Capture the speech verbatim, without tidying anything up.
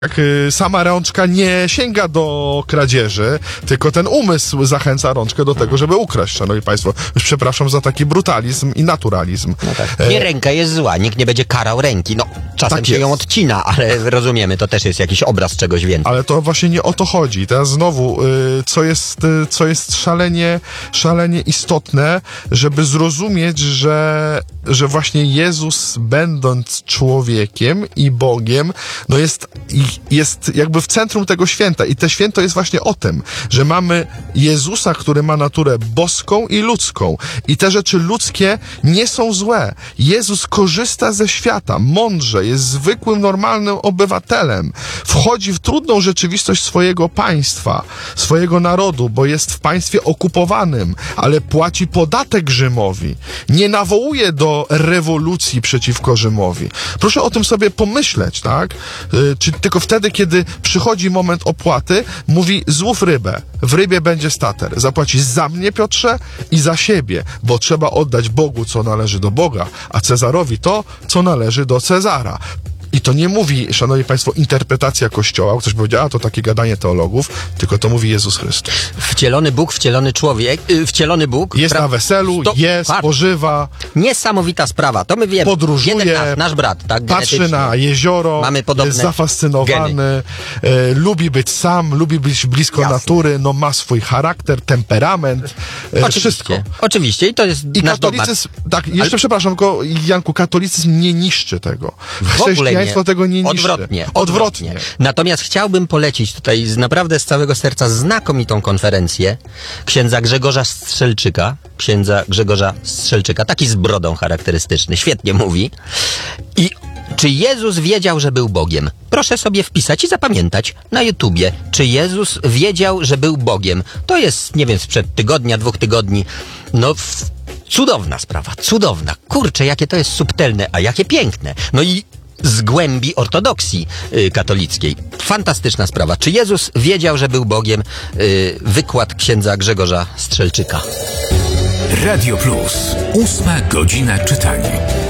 Jak sama rączka nie sięga do kradzieży, tylko ten umysł zachęca rączkę do tego, żeby ukraść, szanowni państwo. Już przepraszam za taki brutalizm i naturalizm. No tak. Nie, ręka jest zła, nikt nie będzie karał ręki. No, czasem tak się jest. ją odcina, ale rozumiemy, to też jest jakiś obraz czegoś więcej. Ale to właśnie nie o to chodzi. Teraz znowu, co jest, co jest szalenie, szalenie istotne, żeby zrozumieć, że, że właśnie Jezus, będąc człowiekiem i Bogiem, no jest jest jakby w centrum tego święta i te święto jest właśnie o tym, że mamy Jezusa, który ma naturę boską i ludzką i te rzeczy ludzkie nie są złe. Jezus korzysta ze świata, mądrze, jest zwykłym, normalnym obywatelem, wchodzi w trudną rzeczywistość swojego państwa, swojego narodu, bo jest w państwie okupowanym, ale płaci podatek Rzymowi, nie nawołuje do rewolucji przeciwko Rzymowi. Proszę o tym sobie pomyśleć, tak? Yy, czy tylko wtedy, kiedy przychodzi moment opłaty, mówi: złów rybę, w rybie będzie stater. Zapłacisz za mnie, Piotrze, i za siebie, bo trzeba oddać Bogu, co należy do Boga, a Cezarowi to, co należy do Cezara. I to nie mówi, szanowni państwo, interpretacja Kościoła, ktoś powiedział, a to takie gadanie teologów, tylko to mówi Jezus Chrystus. Wcielony Bóg, wcielony człowiek, yy, wcielony Bóg. Jest na weselu, to, je, spożywa. Niesamowita sprawa, to my wiemy. Podróżuje. Jeden nasz, nasz brat, tak? Patrzy na jezioro, mamy podobne jest zafascynowany, e, lubi być sam, lubi być blisko Jasne. natury, no ma swój charakter, temperament, e, Oczywiście, wszystko. Oczywiście, i to jest I nasz katolicyzm, dogmat. tak, jeszcze Ale... przepraszam, tylko Janku, katolicyzm nie niszczy tego. W ogóle nie. tego nie niszczy. Odwrotnie, Odwrotnie. odwrotnie. Natomiast chciałbym polecić tutaj z, naprawdę z całego serca znakomitą konferencję księdza Grzegorza Strzelczyka. Księdza Grzegorza Strzelczyka, taki z brodą charakterystyczny, świetnie mówi. I czy Jezus wiedział, że był Bogiem? Proszę sobie wpisać i zapamiętać na YouTubie. Czy Jezus wiedział, że był Bogiem? To jest, nie wiem, sprzed tygodnia, dwóch tygodni. No, w... cudowna sprawa, cudowna. Kurczę, jakie to jest subtelne, a jakie piękne. No i z głębi ortodoksji y, katolickiej. Fantastyczna sprawa. Czy Jezus wiedział, że był Bogiem? Y, wykład księdza Grzegorza Strzelczyka. Radio Plus. Ósma godzina czytania.